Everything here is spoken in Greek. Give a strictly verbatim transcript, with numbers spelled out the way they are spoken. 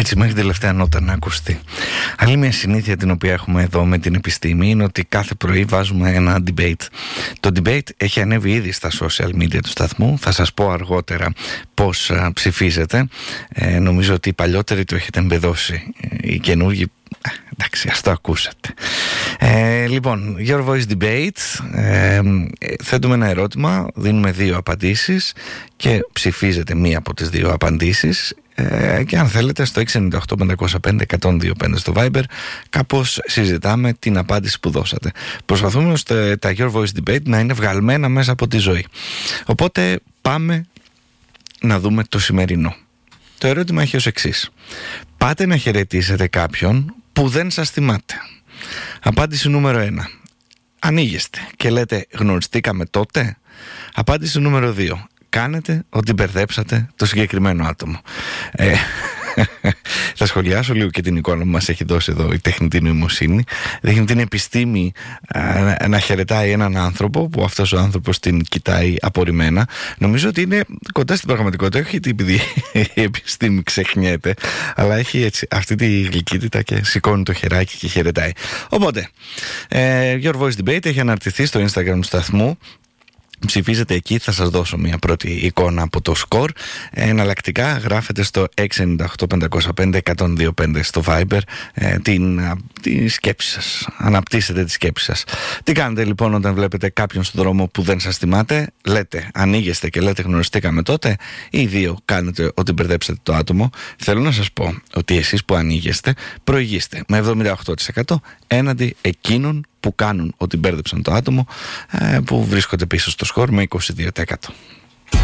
Έτσι μέχρι τελευταία νότα να ακουστεί. Άλλη μια συνήθεια την οποία έχουμε εδώ με την επιστήμη είναι ότι κάθε πρωί βάζουμε ένα debate. Το debate έχει ανέβει ήδη στα social media του σταθμού. Θα σας πω αργότερα πώς α, ψηφίζετε. ε, Νομίζω ότι οι παλιότεροι το έχετε εμπεδώσει. Οι καινούργοι, εντάξει, ας το ακούσατε. ε, Λοιπόν, Your Voice Debate. ε, Θέτουμε ένα ερώτημα, δίνουμε δύο απαντήσεις και ψηφίζετε μία από τις δύο απαντήσεις. Ε, και αν θέλετε στο έξι εννιά οκτώ πέντε μηδέν πέντε ένα μηδέν δύο πέντε στο Viber κάπως συζητάμε την απάντηση που δώσατε. Προσπαθούμε ώστε τα Your Voice Debate να είναι βγαλμένα μέσα από τη ζωή. Οπότε πάμε να δούμε το σημερινό. Το ερώτημα έχει ως εξής: πάτε να χαιρετήσετε κάποιον που δεν σας θυμάται. Απάντηση νούμερο ένα: ανοίγεστε και λέτε γνωριστήκαμε τότε. Απάντηση νούμερο δύο: κάνετε ότι μπερδέψατε το συγκεκριμένο άτομο. ε, Θα σχολιάσω λίγο και την εικόνα που μας έχει δώσει εδώ η τεχνητή νοημοσύνη. Δείχνει την επιστήμη α, να χαιρετάει έναν άνθρωπο που αυτός ο άνθρωπος την κοιτάει απορριμμένα. Νομίζω ότι είναι κοντά στην πραγματικότητα, όχι επειδή η επιστήμη ξεχνιέται, αλλά έχει έτσι αυτή τη γλυκύτητα και σηκώνει το χεράκι και χαιρετάει. Οπότε ε, Your Voice Debate έχει αναρτηθεί στο Instagram του σταθμού. Ψηφίζετε εκεί, θα σας δώσω μια πρώτη εικόνα από το σκορ. Εναλλακτικά γράφετε στο έξι εννιά οκτώ πέντε μηδέν πέντε ένα μηδέν δύο πέντε στο Viber ε, την, τη σκέψη σας. Αναπτύσσετε τη σκέψη σας. Τι κάνετε λοιπόν όταν βλέπετε κάποιον στον δρόμο που δεν σας θυμάται? Λέτε, ανοίγεστε και λέτε γνωριστήκαμε τότε, ή δύο, κάνετε ότι μπερδέψατε το άτομο? Θέλω να σας πω ότι εσείς που ανοίγεστε προηγείστε με εβδομήντα οκτώ τοις εκατό έναντι εκείνων που κάνουν ότι μπέρδεψαν το άτομο, που βρίσκονται πίσω στο σκορ με είκοσι δύο τοις εκατό.